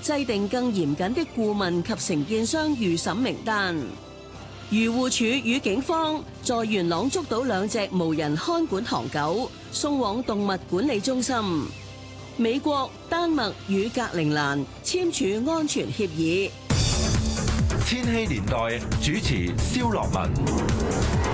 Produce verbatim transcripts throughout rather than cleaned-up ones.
制定更嚴謹的顧問及承建商預審名單。漁護署與警方在元朗捉到兩隻無人看管唐狗，送往動物管理中心。美國、丹麥與格陵蘭簽署安全協議。 千禧年代主持蕭樂文。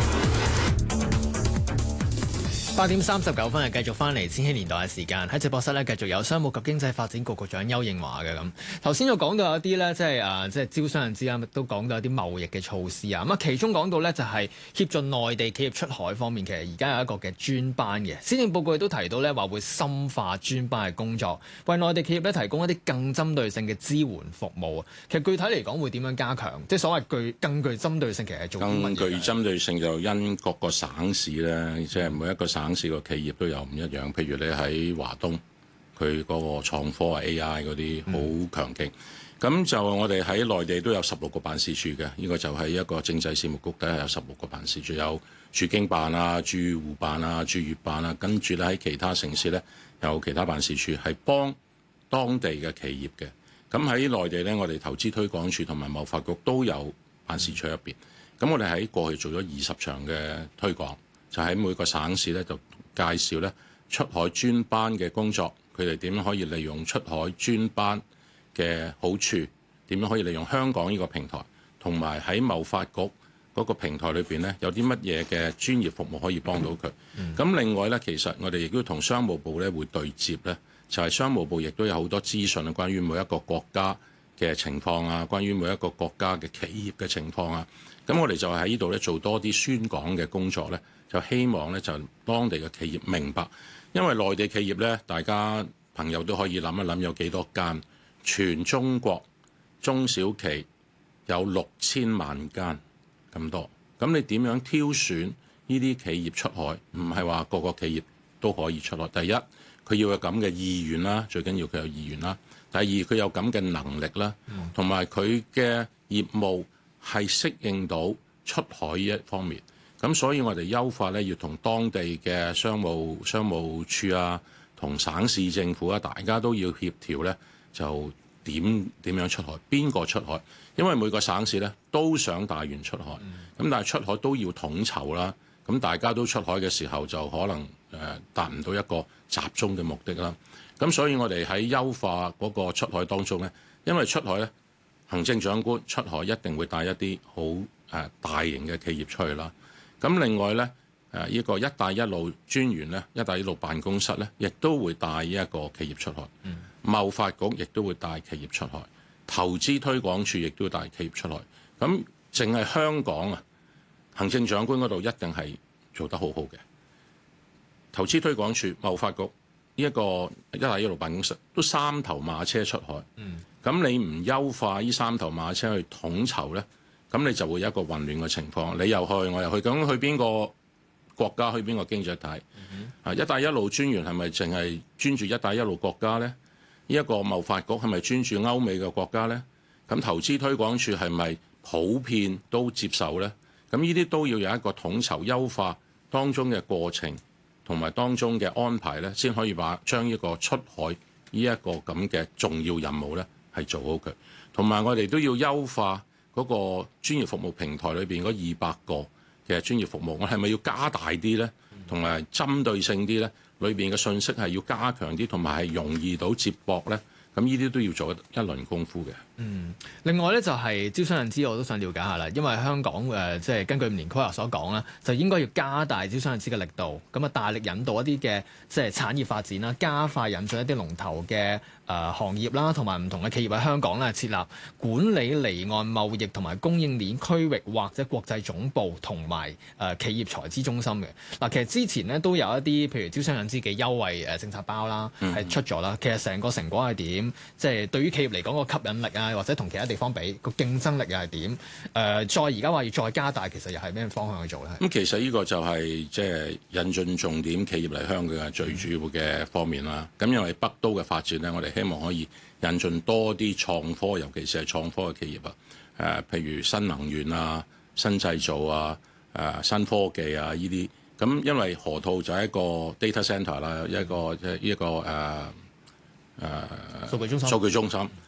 八點三十九分係繼續翻嚟千禧年代嘅時間，喺直播室咧繼續有商務及經濟發展局局長丘應樺嘅。咁頭先就講到有啲咧，即係誒，即係招商引資啊，都講到有啲貿易嘅措施啊。咁啊，其中講到咧就係協助內地企業出海方面，其實而家有一個嘅專班嘅。施政報告亦都提到咧，話會深化專班嘅工作，為內地企業咧提供一啲更針對性嘅支援服務啊。其實具體嚟講會點樣加強？即係所謂具更具針對性，其實係做啲乜嘢？ 更具針對性就因各個省市咧，即係每一個省。省市個企業都有唔一樣，譬如你喺華東，佢嗰個創科啊 A I 嗰啲好強勁。咁、嗯、就我哋喺內地都有十六個辦事處嘅，呢、這個就係一個政制事務局底下有十六個辦事處，有駐京辦啊、駐滬辦啊、駐粵辦啊，跟住咧喺其他城市咧有其他辦事處係幫當地嘅企業嘅。咁喺內地咧，我哋投資推廣署同埋貿發局都有辦事處入邊。咁我哋喺過去做咗二十場嘅推廣。就喺每個省市咧，就介紹咧出海專班嘅工作，佢哋點樣可以利用出海專班嘅好處，點樣可以利用香港呢個平台，同埋喺貿發局嗰個平台裏邊咧，有啲乜嘢嘅專業服務可以幫到佢。咁、嗯、另外咧，其實我哋亦都同商務部咧會對接咧，就係、是、商務部亦都有好多資訊啊，關於每一個國家嘅情況啊，關於每一個國家嘅企業嘅情況啊。咁我哋就喺呢度咧做多啲宣講嘅工作咧。就希望咧，就當地嘅企業明白，因為內地企業咧，大家朋友都可以諗一諗，有幾多間？全中國中小企有六千萬間咁多，咁你點樣挑選呢啲企業出海？唔係話個個企業都可以出海。第一，佢要有咁嘅意願啦，最緊要佢有意願啦。第二，佢有咁嘅能力啦，同埋佢嘅業務係適應到出海呢一方面。咁所以我哋優化咧，要同當地嘅商務商務處啊，同省市政府啊，大家都要協調咧，就點點樣出海，邊個出海？因為每個省市咧都想大員出海，咁、嗯、但係出海都要統籌啦。咁大家都出海嘅時候，就可能誒達唔到一個集中嘅目的啦。咁所以我哋喺優化嗰個出海當中咧，因為出海咧，行政長官出海一定會帶一啲好誒大型嘅企業出去啦。咁另外咧，誒呢個一帶一路專員咧，一帶一路辦公室咧，亦都會帶呢一個企業出海。嗯。貿發局亦都會帶企業出海，投資推廣署亦都會帶企業出海。咁淨係香港啊，行政長官嗰度一定係做得好好嘅。投資推廣署、貿發局呢一個一帶一路辦公室都三頭馬車出海。嗯。咁你唔優化呢三頭馬車去統籌咧？咁你就會有一個混亂嘅情況，你又去，我又去，咁去邊個國家，去邊個經濟體？啊、嗯，一帶一路專員係咪淨係專注一帶一路國家呢？呢、這、一個貿發局係咪專注歐美嘅國家呢？咁投資推廣署係咪普遍都接受呢？咁呢啲都要有一個統籌優化當中嘅過程，同埋當中嘅安排呢，先可以把將呢個出海呢一個咁嘅重要任務呢係做好佢。同埋我哋都要優化嗰個專業服務平台裏邊嗰二百個嘅專業服務，我係咪要加大啲呢？同埋針對性啲呢？裏邊嘅信息係要加強啲，同埋係容易到接駁呢？咁呢啲都要做一輪功夫嘅。嗯， 另外咧就係招商引資，我都想了解下啦。因為香港誒、呃、即係根據五年規劃所講啦，就應該要加大招商引資嘅力度，咁啊大力引導一啲嘅即係產業發展啦，加快引進一啲龍頭嘅誒、呃、行業啦，同埋唔同嘅企業喺香港咧設立管理離岸貿易同埋供應鏈區域或者國際總部同埋誒企業財資中心嘅。嗱，其實之前咧都有一啲譬如招商引資嘅優惠誒政策包啦，係出咗啦。嗯、其實成個成果係點？即係對於企業嚟講個吸引力啊，或者同其他地方比個競爭力又係點？誒、呃，再而家話要再加大，其實又係咩方向去做咧？ 咁其實呢個就係即係引進重點企業嚟香港嘅最主要嘅方面啦。咁、嗯、因為北都嘅發展咧，我哋希望可以引進多啲創科，尤其是係創科嘅企業啊。誒、呃，譬如新能源啊、新製造啊、誒、呃、新科技啊呢啲。咁因為河套就係一個 data center 啦，一個即係呢一個誒。誒、呃、數據中心，數據中心